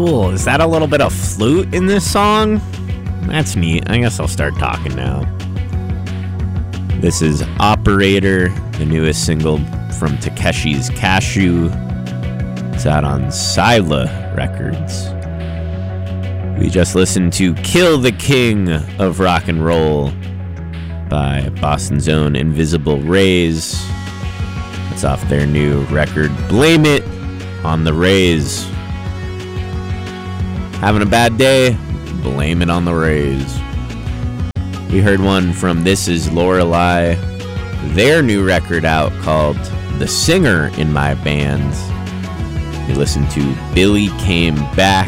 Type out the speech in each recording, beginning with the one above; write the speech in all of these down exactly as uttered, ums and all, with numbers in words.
Cool. Is that a little bit of flute in this song? That's neat. I guess I'll start talking now. This is Operator, the newest single from Takeshi's Cashew. It's out on Sila Records. We just listened to Kill the King of Rock and Roll by Boston's own Invisible Rays. That's off their new record, Blame It on the Rays. Having a bad day? Blame it on the Rays. We heard one from This Is Lorelei, their new record out called The Singer in My Band. We listened to Billy Came Back.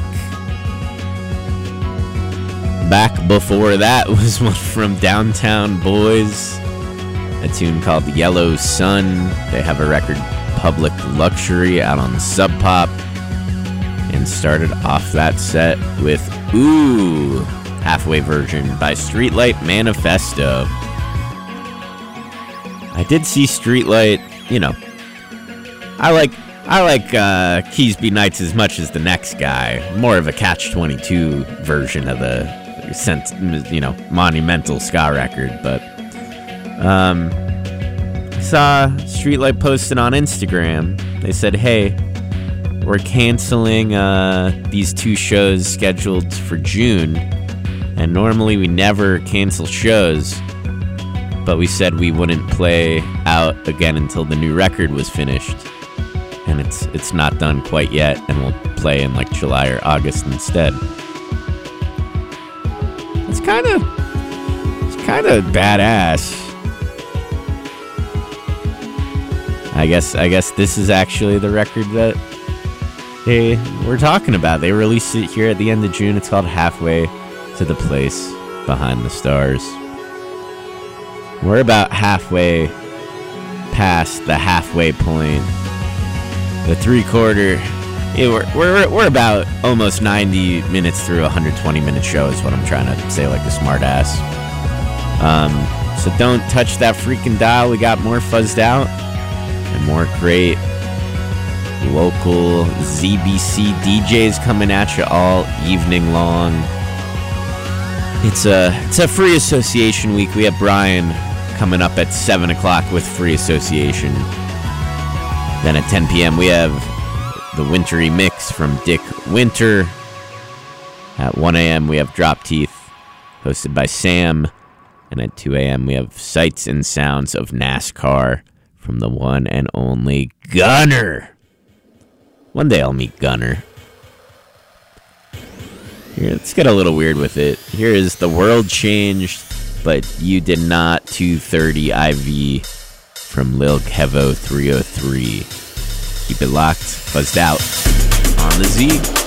Back before that was one from Downtown Boys, a tune called Yellow Sun. They have a record, Public Luxury, out on Sub Pop. And started off that set with Ooh, halfway version by Streetlight Manifesto. I did see Streetlight, you know. I like I like uh, Keys Be Nights as much as the next guy. More of a Catch twenty-two version of the, you know, monumental ska record. But um, I saw Streetlight posted on Instagram. They said, hey, we're canceling uh, these two shows scheduled for June, and normally we never cancel shows, but we said we wouldn't play out again until the new record was finished, and it's it's not done quite yet, and we'll play in like July or August instead. It's kind of it's kind of badass. I guess I guess this is actually the record that they were talking about. They released it here at the end of June. It's called Halfway to the Place Behind the Stars. We're about halfway past the halfway point. The three-quarter... Yeah, we're, we're, we're about almost ninety minutes through a one hundred twenty minute show is what I'm trying to say like a smart ass. Um, so don't touch that freaking dial. We got more Fuzzed Out and more great local Z B C D Js coming at you all evening long. It's a it's a Free Association week. We have Brian coming up at seven o'clock with Free Association. Then at ten p.m. we have the Wintry Mix from Dick Winter. At one a.m. we have Drop Teeth, hosted by Sam. And at two a.m. we have Sights and Sounds of NASCAR from the one and only Gunner. One day I'll meet Gunner. Here, let's get a little weird with it. Here is The World Changed, but You Did Not two thirty I V from Lil Kevo three oh three. Keep it locked, Fuzzed Out on the Z.